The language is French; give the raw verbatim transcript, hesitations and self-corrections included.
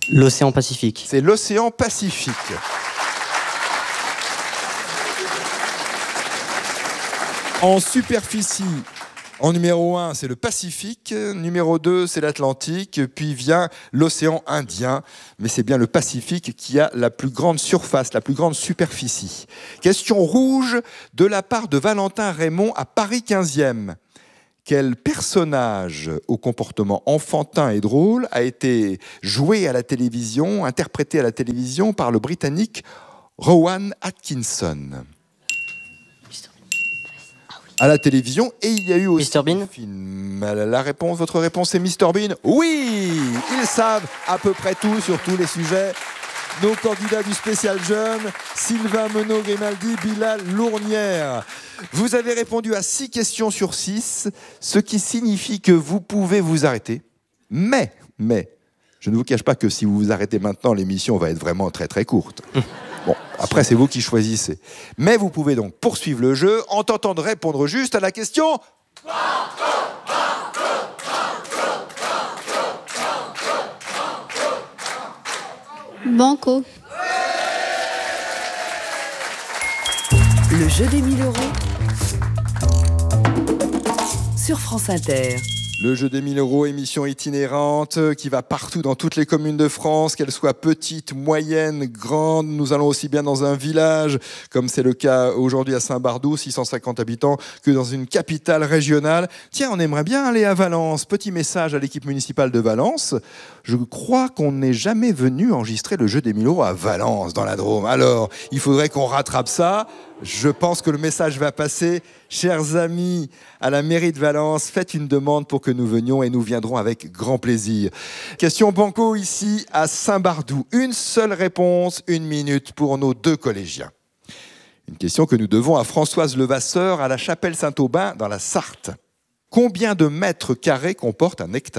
L'océan Pacifique. C'est l'océan Pacifique. En superficie, en numéro un, c'est le Pacifique, numéro deux, c'est l'Atlantique, puis vient l'océan Indien, mais c'est bien le Pacifique qui a la plus grande surface, la plus grande superficie. Question rouge de la part de Valentin Raymond à Paris quinzième. Quel personnage au comportement enfantin et drôle a été joué à la télévision, interprété à la télévision par le Britannique Rowan Atkinson ? À la télévision, et il y a eu aussi Mister Bean. un film. La réponse, votre réponse est Mister Bean. Oui, ils savent à peu près tout sur tous les sujets. Nos candidats du spécial jeune, Sylvain Menot-Grimaldi, Bilal Lournière. Vous avez répondu à six questions sur six, ce qui signifie que vous pouvez vous arrêter. Mais, mais, je ne vous cache pas que si vous vous arrêtez maintenant, l'émission va être vraiment très très courte. Bon, après, c'est vous qui choisissez. Mais vous pouvez donc poursuivre le jeu en tentant de répondre juste à la question... Banco. Le jeu des mille euros sur France Inter. Le jeu des mille euros, émission itinérante qui va partout dans toutes les communes de France, qu'elles soient petites, moyennes, grandes. Nous allons aussi bien dans un village, comme c'est le cas aujourd'hui à Saint-Bardou, six cent cinquante habitants, que dans une capitale régionale. Tiens, on aimerait bien aller à Valence. Petit message à l'équipe municipale de Valence. Je crois qu'on n'est jamais venu enregistrer le jeu des mille euros à Valence, dans la Drôme. Alors, il faudrait qu'on rattrape ça. Je pense que le message va passer. Chers amis, à la mairie de Valence, faites une demande pour que nous venions et nous viendrons avec grand plaisir. Question banco ici à Saint-Bardou. Une seule réponse, une minute pour nos deux collégiens. Une question que nous devons à Françoise Levasseur à la Chapelle Saint-Aubin dans la Sarthe. Combien de mètres carrés comporte un hectare ?